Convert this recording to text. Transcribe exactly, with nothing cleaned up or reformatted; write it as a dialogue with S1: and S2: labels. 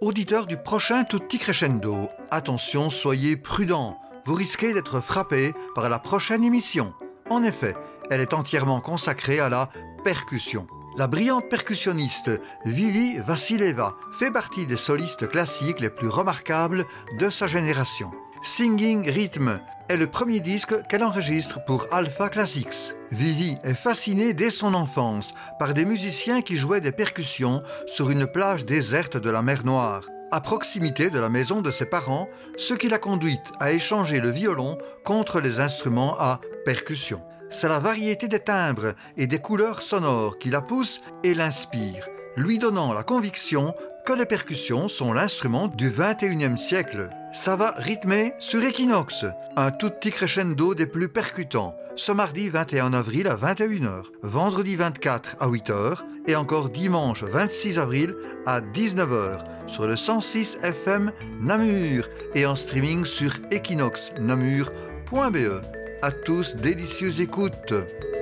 S1: Auditeurs du prochain Tutti Crescendo, attention, soyez prudents. Vous risquez d'être frappés par la prochaine émission. En effet, elle est entièrement consacrée à la percussion. La brillante percussionniste Vivi Vassileva fait partie des solistes classiques les plus remarquables de sa génération. Singing Rhythm est le premier disque qu'elle enregistre pour Alpha Classics. Vivi est fascinée dès son enfance par des musiciens qui jouaient des percussions sur une plage déserte de la mer Noire, à proximité de la maison de ses parents, ce qui l'a conduite à échanger le violon contre les instruments à percussion. C'est la variété des timbres et des couleurs sonores qui la pousse et l'inspire, lui donnant la conviction que les percussions sont l'instrument du vingt et unième siècle. Ça va rythmer sur Equinox, un tutti crescendo des plus percutants, ce mardi vingt et un avril à vingt et une heures, vendredi vingt-quatre à huit heures et encore dimanche vingt-six avril à dix-neuf heures sur le cent six F M Namur et en streaming sur equinox namur point b e. À tous, délicieuse écoute.